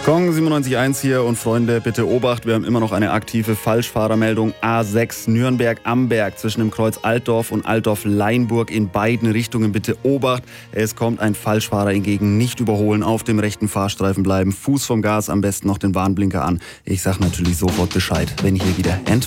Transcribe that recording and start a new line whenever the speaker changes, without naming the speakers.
Kong 97.1 hier und Freunde, bitte Obacht, wir haben immer noch eine aktive Falschfahrermeldung. A6 Nürnberg-Amberg zwischen dem Kreuz Altdorf und Altdorf-Leinburg in beiden Richtungen, bitte Obacht. Es kommt ein Falschfahrer hingegen, nicht überholen, auf dem rechten Fahrstreifen bleiben, Fuß vom Gas, am besten noch den Warnblinker an. Ich sag natürlich sofort Bescheid, wenn hier wieder